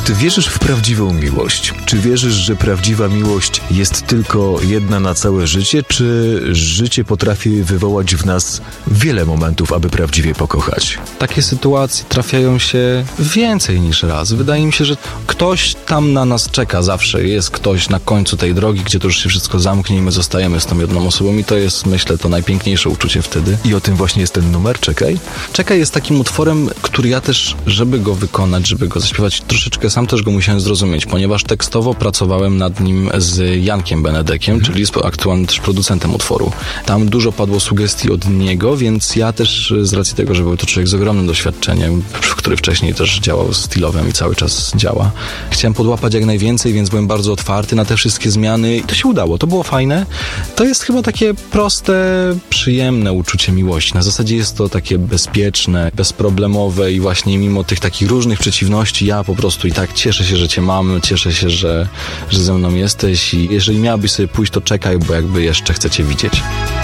ty wierzysz w prawdziwą miłość? Czy wierzysz, że prawdziwa miłość jest tylko jedna na całe życie, czy życie potrafi wywołać w nas wiele momentów, aby prawdziwie pokochać? Takie sytuacje trafiają się więcej niż raz. Wydaje mi się, że ktoś tam na nas czeka zawsze. Jest ktoś na końcu tej drogi, gdzie to już się wszystko zamknie i my zostajemy z tą jedną osobą i to jest, myślę, to najpiękniejsze uczucie wtedy. I o tym właśnie jest ten numer, Czekaj? Czekaj jest takim utworem, który ja też, żeby go wykonać, żeby go zaśpiewać, troszeczkę sam też go musiałem zrozumieć, ponieważ tekstowo pracowałem nad nim z Jankiem Benedekiem, czyli jest aktualnym też producentem utworu. Tam dużo padło sugestii od niego, więc ja też z racji tego, że był to człowiek z ogromnym doświadczeniem, który wcześniej też działał z Stylowem i cały czas działa, chciałem podłapać jak najwięcej, więc byłem bardzo otwarty na te wszystkie zmiany i to się udało, to było fajne. To jest chyba takie proste, przyjemne uczucie miłości. Na zasadzie jest to takie bezpieczne, bezproblemowe i właśnie mimo tych takich różnych przeciwności ja po prostu i tak cieszę się, że cię mam, cieszę się, że ze mną jesteś i jeżeli miałabyś sobie pójść, to czekaj, bo jakby jeszcze chcę cię widzieć.